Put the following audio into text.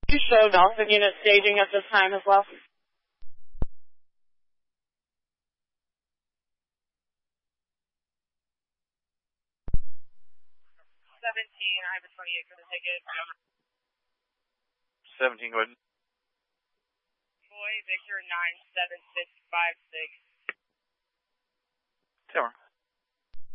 You show Dolphin unit staging at this time as well. 17, I have a 28 for the ticket. 17, go ahead. Boy, Victor 97656. Tower.